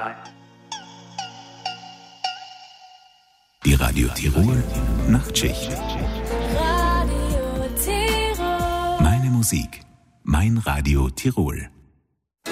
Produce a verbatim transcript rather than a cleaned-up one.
Die Radio Tirol Nachtschicht. Radio Tirol. Meine Musik, mein Radio Tirol.